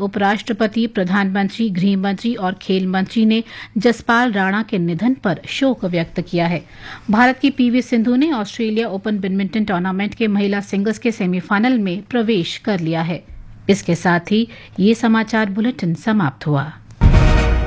उपराष्ट्रपति, प्रधानमंत्री, गृह मंत्री और खेल मंत्री ने जसपाल राणा के निधन पर शोक व्यक्त किया है। भारत की पीवी सिंधु ने ऑस्ट्रेलिया ओपन बैडमिंटन टूर्नामेंट के महिला सिंगल्स के सेमीफाइनल में प्रवेश कर लिया है। इसके साथ ही ये समाचार बुलेटिन समाप्त हुआ।